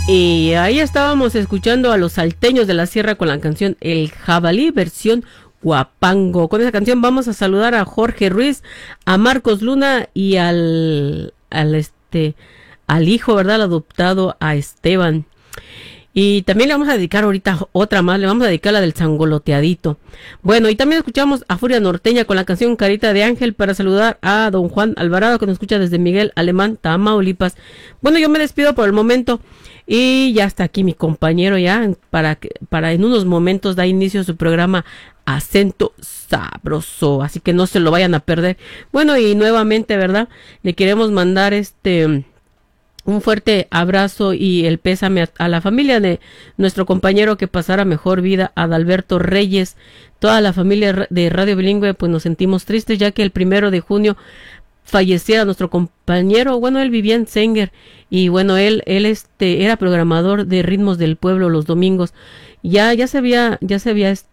Y ahí estábamos escuchando a los salteños de la sierra con la canción El Jabalí, versión Guapango. Con esa canción vamos a saludar a Jorge Ruiz, a Marcos Luna y al hijo, ¿verdad? Al adoptado, a Esteban. Y también le vamos a dedicar ahorita otra más, le vamos a dedicar la del Sangoloteadito. Bueno, y también escuchamos a Furia Norteña con la canción Carita de Ángel para saludar a don Juan Alvarado, que nos escucha desde Miguel Alemán, Tamaulipas. Bueno, yo me despido por el momento y ya está aquí mi compañero ya para en unos momentos da inicio a su programa Acento Sabroso, así que no se lo vayan a perder. Bueno, y nuevamente, ¿verdad? Le queremos mandar un fuerte abrazo y el pésame a la familia de nuestro compañero que pasara mejor vida, Adalberto Reyes. Toda la familia de Radio Bilingüe, pues nos sentimos tristes ya que el 1 de junio falleciera nuestro compañero. Bueno, él vivía en Senger y bueno, él era programador de Ritmos del Pueblo los domingos. Ya se había